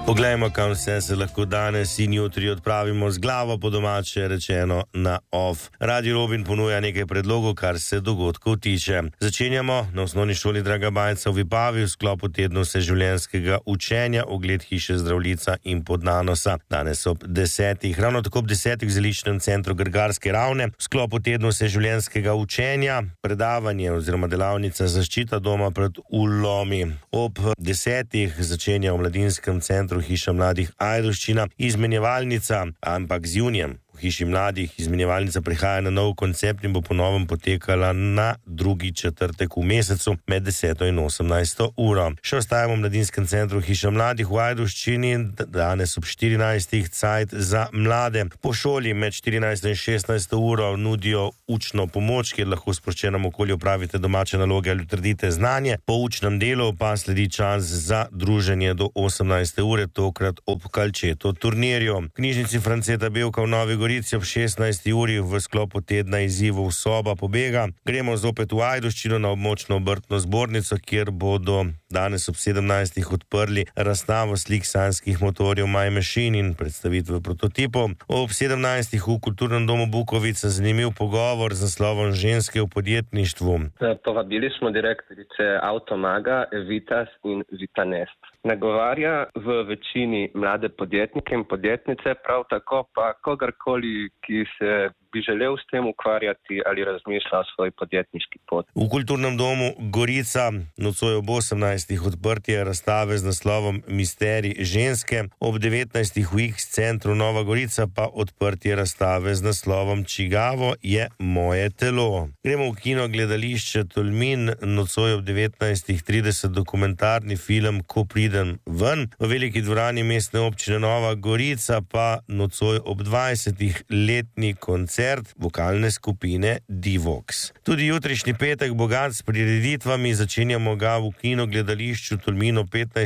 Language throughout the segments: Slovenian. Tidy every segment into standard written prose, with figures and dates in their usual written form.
Poglejmo, kam vse se lahko danes in jutri odpravimo z glavo, po domače rečeno, na off. Radio Robin ponuja nekaj predlogov, kar se dogodkov tiče. Začenjamo na osnovni šoli Draga Bajca v Vipavi v sklopu tedna vseživljenjskega učenja, ogled hiše Zdravljica in Podnanosa. Danes ob 10. Ravno tako ob 10. v Zeliščnem centru Grgarske Ravne v sklopu tedna vseživljenjskega učenja, predavanje oziroma delavnica zaščita doma pred vlomi. Ob 10. začenja v Mladinskem centru Hiša mladih Ajdovščina izmenjevalnica, ampak z junijem. V Hiši mladih izmenjevalnica prihaja na nov koncept in bo ponovno potekala na drugi četrtek v mesecu med 10. in 18. uro. Še ostajamo v Mladinskem centru Hiša mladih v Ajdovščini, danes ob 14. cajt za mlade. Po šoli med 14. in 16. uro nudijo učno pomoč, kjer lahko v sproščenem okolju opravite domače naloge ali utrdite znanje. Po učnem delu pa sledi čas za druženje do 18. ure, tokrat ob Kalčeto turnirju. V knjižnici Franceta Bevka v Novi Gorici ob 16. uri v sklopu tedna izzivov Soba pobega. Gremo zopet v Ajdovščino na območno obrtno zbornico, kjer bodo danes ob 17. odprli razstavo slik sanjskih motorjev My Machine in predstavitve prototipov. Ob 17. v Kulturnem domu Bukovica zanimiv pogovor z naslovom Ženske v podjetništvu. Povabili smo direktorice Avtomaga, Vitas in Vitanest. Nagovarja v večini mlade podjetnike in podjetnice, prav tako pa kogarkoli, ki se bi želel s tem ukvarjati ali razmišlja o svoji podjetniški poti. V Kulturnem domu Gorica nocoj ob 18. odprtje razstave z naslovom Misterij ženske, ob 19. v X-centru Nova Gorica pa odprtje razstave z naslovom Čigavo je moje telo. Gremo v kino gledališče Tolmin, nocoj ob 19.30 dokumentarni film Ko pridem ven, v veliki dvorani mestne občine Nova Gorica pa nocoj ob 20. letni koncert vokalne skupine Divox. Tudi jutrišnji petek bogat s prireditvami, začenjamo ga v kino gledališču Tolmino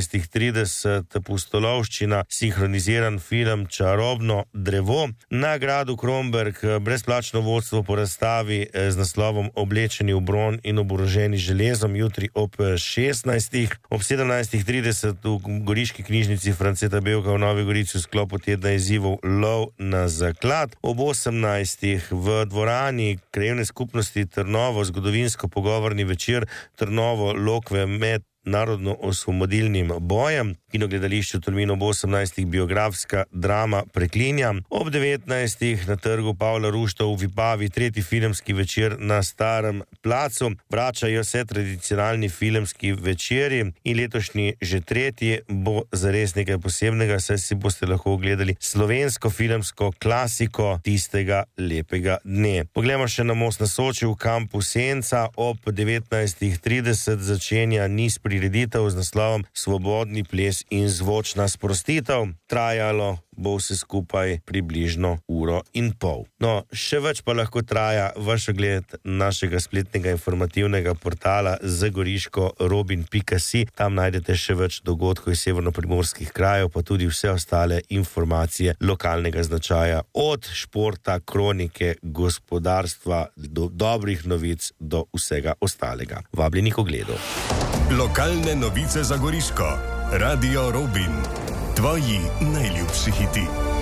15.30, pustolovščina, sinhroniziran film Čarobno drevo, na gradu Kromberk brezplačno vodstvo po razstavi z naslovom Oblečeni v bron in oboroženi železom, jutri ob 16. Ob 17.30 v Goriški knjižnici Franceta Bevka v Novi Gorici v sklopu tedna izzivov Lov na zaklad, ob 18. v dvorani Krajevne skupnosti Trnovo zgodovinsko pogovorni večer Trnovo Lokve med narodno-osvobodilnim bojem, kino gledališču Tolmin ob 18. biografska drama Preklinja, ob 19. na trgu Pavla Rušta v Vipavi tretji filmski večer na Starem placu. Vračajo se tradicionalni filmski večeri in letošnji že tretji bo zares nekaj posebnega, saj si boste lahko ogledali slovensko filmsko klasiko Tistega lepega dne. Poglejmo še na Most na Soči v kampu Senca, ob 19.30 začenja niz prireditev z naslovom Svobodni ples in zvočna sprostitev. Trajalo bo vse skupaj približno 1,5 ure. No, še več pa lahko traja vaš ogled našega spletnega informativnega portala zagoriškorobin.si. Tam najdete še več dogodkov iz severnoprimorskih krajev, pa tudi vse ostale informacije lokalnega značaja, od športa, kronike, gospodarstva, do dobrih novic, do vsega ostalega. Vabljeni k ogledu. Lokalne novice za Goriško. Radio Robin. Tvoji najljubši hiti.